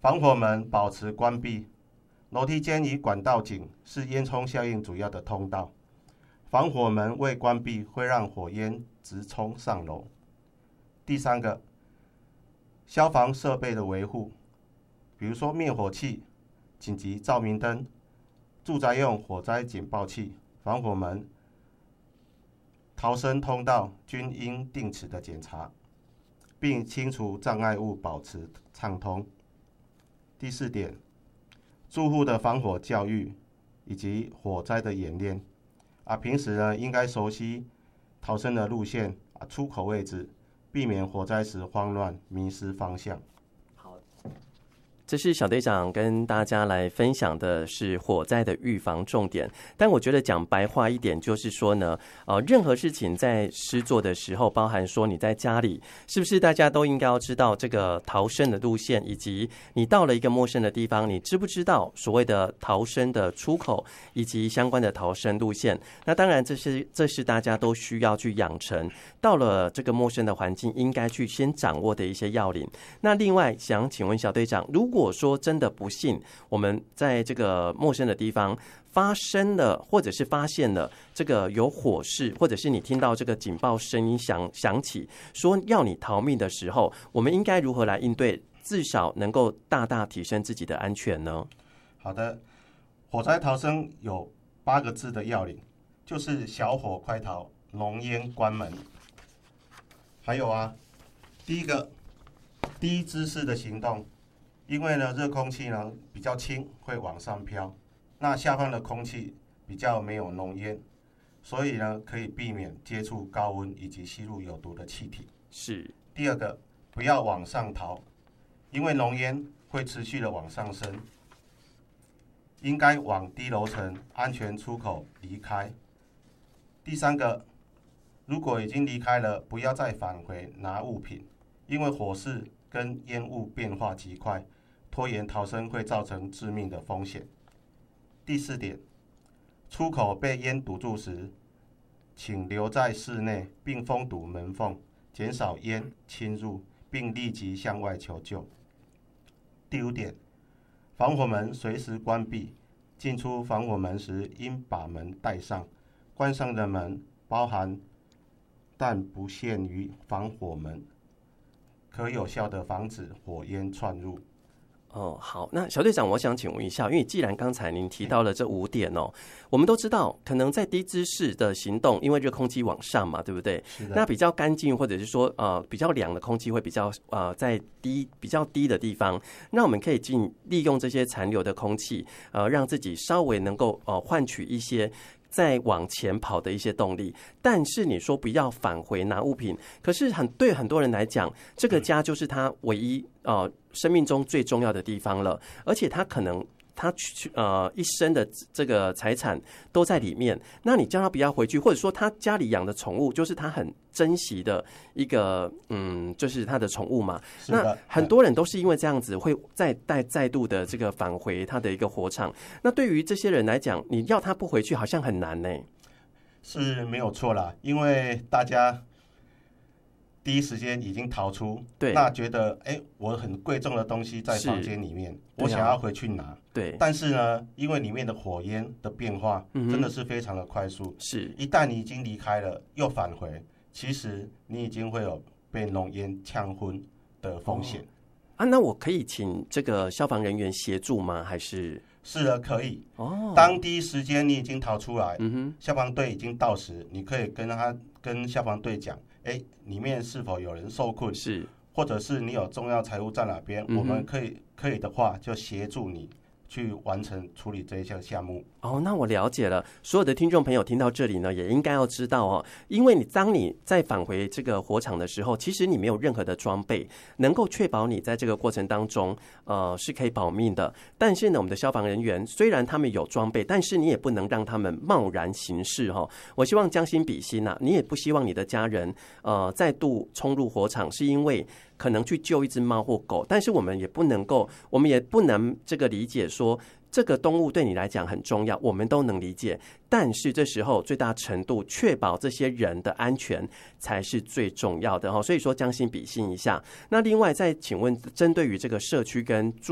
防火门保持关闭，楼梯间与管道井是烟囱效应主要的通道，防火门未关闭会让火焰直冲上楼。第三个，消防设备的维护，比如说灭火器、紧急照明灯、住宅用火灾警报器、防火门、逃生通道均应定期的检查，并清除障碍物，保持畅通。第四点，住户的防火教育以及火灾的演练平时呢应该熟悉逃生的路线出口位置，避免火灾时慌乱迷失方向。 这是小队长跟大家来分享的是火灾的预防重点，但我觉得讲白话一点就是说呢，任何事情在施作的时候，包含说你在家里，是不是大家都应该要知道这个逃生的路线，以及你到了一个陌生的地方，你知不知道所谓的逃生的出口以及相关的逃生路线？那当然这是大家都需要去养成，到了这个陌生的环境应该去先掌握的一些要领。那另外想请问小队长，如果说真的不幸我们在这个陌生的地方发生了，或者是发现了这个有火势，或者是你听到这个警报声音响起说要你逃命的时候，我们应该如何来应对，至少能够大大提升自己的安全呢？ 好的，火灾逃生有8个字的要领，就是小火快逃，浓烟关门。还有第一个低姿势的行动，因为呢热空气呢比较轻，会往上飘，那下方的空气比较没有浓烟，所以呢可以避免接触高温以及吸入有毒的气体。 是。 第二个，不要往上逃，因为浓烟会持续的往上升，应该往低楼层安全出口离开。第三个，如果已经离开了，不要再返回拿物品，因为火势跟烟雾变化极快，拖延逃生会造成致命的风险。第四点，出口被烟堵住时，请留在室内并封堵门缝，减少烟侵入，并立即向外求救。第五点，防火门随时关闭，进出防火门时应把门带上，关上的门包含但不限于防火门，可有效的防止火焰窜入。 好，那小队长，我想请问一下，因为既然刚才您提到了这5点我们都知道，可能在低姿势的行动，因为热空气往上嘛，对不对？ 是的。 那比较干净或者是说比较凉的空气会比较在比较低的地方，那我们可以利用这些残留的空气，让自己稍微能够换取一些再往前跑的一些动力。但是你说不要返回拿物品，可是对很多人来讲，这个家就是他唯一生命中最重要的地方了，而且他可能他一生的这个财产都在里面。那你叫他不要回去，或者说他家里养的宠物就是他很珍惜的一个就是他的宠物嘛。那很多人都是因为这样子会再度的这个返回他的一个火场。那对于这些人来讲，你要他不回去好像很难呢。 是没有错啦，因为大家第一时间已经逃出， 对， 那觉得我很贵重的东西在房间里面，我想要回去拿， 对， 但是呢，因为里面的火焰的变化真的是非常的快速， 是， 一旦你已经离开了又返回，其实你已经会有被浓烟呛昏的风险。 那我可以请这个消防人员协助吗？还是？ 是的，可以。当第一时间你已经逃出来，消防队已经到时，你可以跟消防队讲，里面是否有人受困， 是， 或者是你有重要财物在哪边，我们可以的话就协助你去完成处理这一项项目。 那我了解了。所有的听众朋友听到这里呢，也应该要知道因为当你在返回这个火场的时候，其实你没有任何的装备能够确保你在这个过程当中是可以保命的。但是呢，我们的消防人员虽然他们有装备，但是你也不能让他们贸然行事我希望将心比心你也不希望你的家人再度冲入火场，是因为可能去救一只猫或狗，但是我们也不能这个理解说这个动物对你来讲很重要，我们都能理解，但是这时候最大程度确保这些人的安全才是最重要的所以说将心比心一下。那另外再请问，针对于这个社区跟住